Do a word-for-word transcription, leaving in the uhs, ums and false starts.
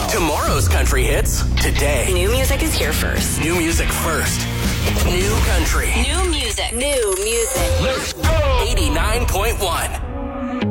Tomorrow's country hits today. New music is here first. New music first. New country. New music. New music. Let's go. eighty-nine point one.